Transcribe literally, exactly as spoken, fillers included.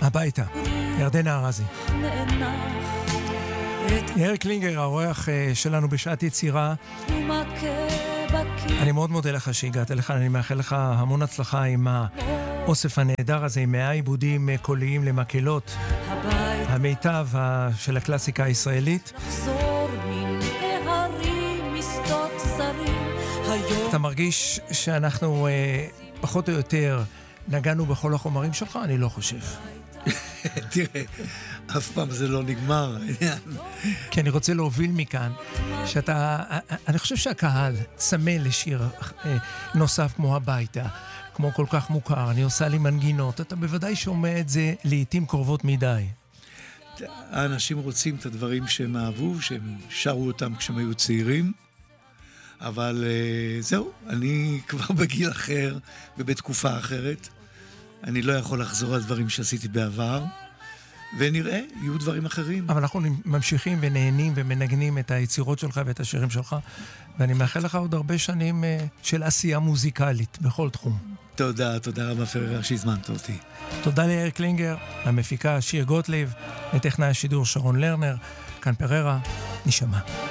הביתה, ירדנה ארזי. יאיר קלינגר, האורח שלנו בשעת יצירה. אני מאוד מודה לך שהגעת לכאן, אני מאחל לך המון הצלחה עם האוסף הנהדר הזה, עם מאה עיבודים קוליים למקהלות, המיטב של הקלאסיקה הישראלית. אתה מרגיש שאנחנו פחות או יותר נגענו בכל החומרים שלך? אני לא חושב. תראה, אף פעם זה לא נגמר. כי אני רוצה להוביל מכאן, שאתה, אני חושב שהקהל צמא לשיר נוסף כמו הביתה, כמו כל כך מוכר, אני עושה לי מנגינות, אתה בוודאי שומע את זה לעתים קרובות מדי. האנשים רוצים את הדברים שהם אהבו, שהם שרו אותם כשהם היו צעירים, אבל זהו, אני כבר בגיל אחר ובתקופה אחרת. אני לא יכול לחזור על דברים שעשיתי בעבר, ונראה, יהיו דברים אחרים. אבל אנחנו ממשיכים ונהנים ומנגנים את היצירות שלך ואת השירים שלך, ואני מאחל לך עוד הרבה שנים של עשייה מוזיקלית בכל תחום. תודה, תודה רבה פררה שהזמנת אותי. תודה ליאיר קלינגר, המפיקה שיר גוטליב, לטכנאי השידור שרון לרנר, כאן פררה, נשמע.